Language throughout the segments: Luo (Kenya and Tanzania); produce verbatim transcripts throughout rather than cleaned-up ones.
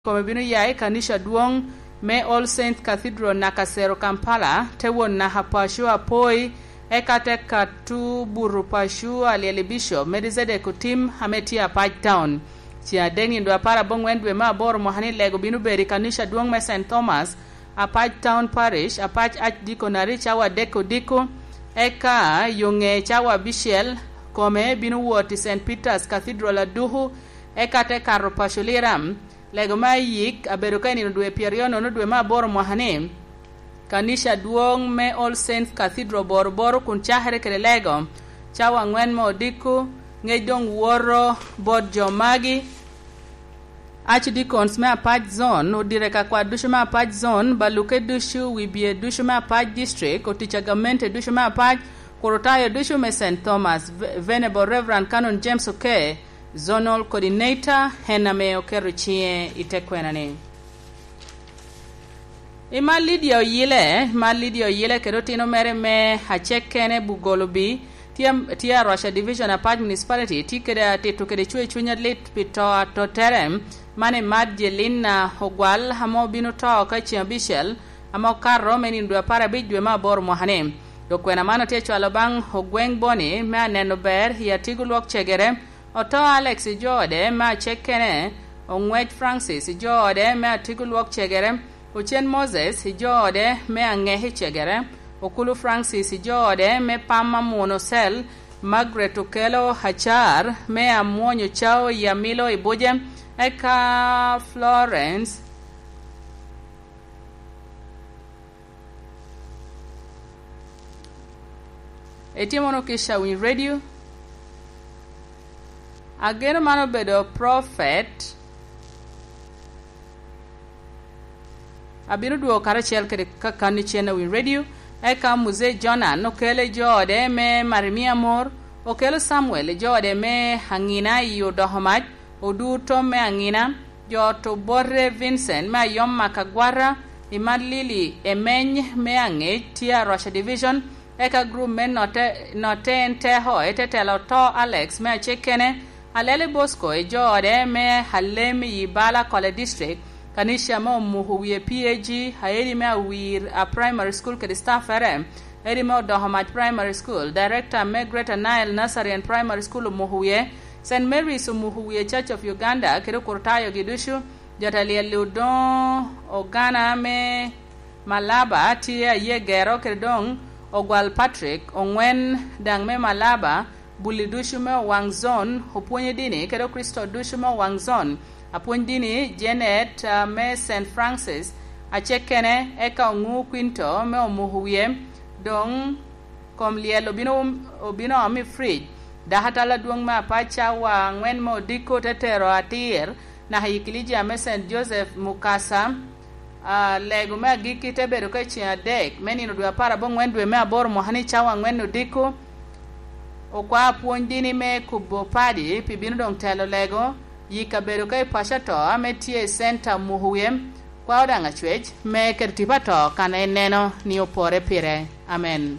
Kome bino yae kanisha duong me All Saints Cathedral Nakasero Kampala tewon na hapashu apoi ekate katu buru pashu alieli bishop medizede kutim hametia Page Town. Chia dengi ndo apara bongwendwe ma boro mohani lego binu beri kanisha duong me Saint Thomas a Page Town Parish a Page Archdeaconry chawa deko diko eka yunge chawa bishel kome binu woti Saint Peter's Cathedral aduhu ekate karo pashu liram lego ma yik aberuka ni ndwe pieriono no dwe ma boro mohane kanisha duong me All Saints Cathedral boro boro kun chahere kele lego chawa ngwen mo diku ngedong woro bod jomagi Archdeacons me Page Zone odireka kwa dushu ma Page Zone baluke dushu wibie dushu ma Page District otichagamente dushu ma Page korotayo dushu me Saint Thomas Venerable Reverend Canon James Oke Zonal Coordinator hename okeruchie itekwenane. Ima lidio yile, ma lidio yile kerotino mere me hachekene bugolobi tia tia Russia Division a Page Municipality tikede tetu kede chue chunya lit pito toterem mane madjelina hogwal hamo binu to ka chiambishel amo karro meni ndo para bidwe ma bor mohane. Dokwena mano tie chwalo bang hogweng boni me aneno ber ya tigulwok chegere Oto Alex Jode ma chekene Ongwet Francis Jode me atigulwok chegere Uchen Moses Jode me angehi chegere Okulu Francis Jode me pama monosel Margaret Okelo Hachar me amuonyo chao Yamilo Ibuje eka Florence Etimono kisha win radio Ageno mano bedo prophet Abino duo karachiel kede kakani chena win radio eka muze Jonan okele jode me Marimia Mor okele Samuel jode me hangina iyo dohomaj oduto me angina joto borre Vincent me yom makagwara imad lili emeny me ange tia Russia Division eka group men note note enteho etetelo to Alex me chekene Alele Bosco e jode me halem yibala Kole District kanisha mo muhuye P A G haeli me wir a primary school ke staff ere eri me Dohomat Primary School director me Greater Nile Nursery and Primary School muhuye Saint Mary's muhuye Church of Uganda ke kurtayo gidushu jatalia ludon ogana me Malaba tia ye gero ke dong ogwal Patrick ongwen dang me Malaba Buli dushume wangzon opuonye dini kedo Kristo dushume wangzon apuonye dini Janet uh, me Saint Francis achekene eka ongu kwinto me omuhuye dong komliel obino obino ami fridge dahatala duong ma pacha wa ngwen mo diko tetero atir na hikiliji ame Saint Joseph Mukasa uh, lego me giki tebedo ke chia dek meni no dua para bon ngwen dwe me abor mohani chawa ngwen no diko Okwa puonjini me kubo padi pibino dong telo lego yika bedo kai pashato ametie center muhuye kwa odanga chwech me kertipato kana eneno ni opore pire amen.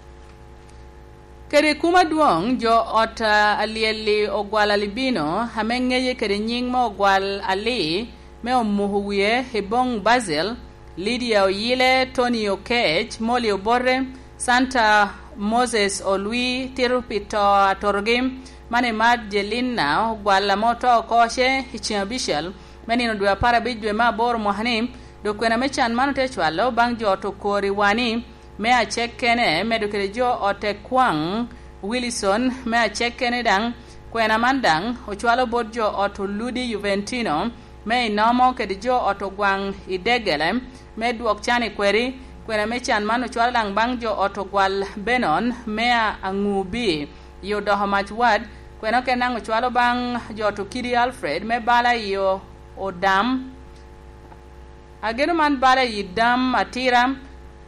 Kere kuma duong jo ota alieli ogwal alibino hamengeye kere nying mo ogwal ali me omuhuye hebong Basil Lydia Oyile Tony Okech Molly Obore Santa Moses Olui Tirupito Atorgim Mane Mad Jelina Gwala Moto Koshe Hichia Bishel Meni no dua para bidwe ma bor mohanim do kwena mechan manu techwalo bang jo to kori wani me a chekene me do kere jo otekwang Wilson me a chekene dang kwena mandang ochwalo bodjo oto Ludi Juventino me inomo kede jo otogwang idegele me duok chani kweri Kwena mechan manu chwal lang bangjo otogwal Benon mea angubi yo dohomach wad kwena kenang chwalo bang jo to Kiri Alfred me bala yo odam ageno man bala yidam atiram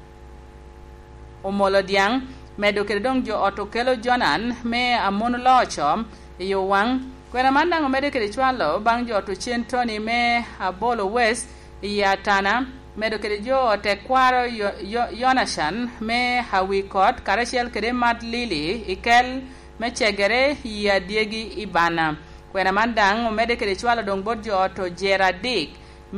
omolodiang me do kedong jo otokelo Jonan me amono lochom yo wang kwena mandang me de kede chwalo bangjo to Chentoni me abolo West yatana Medo kede jo te kwaro Yonashan me hawikot karashel kede mat lili ikel me chegere ya diegi ibana kwena mandang medo kede chwalo dong bodjo to Jeradik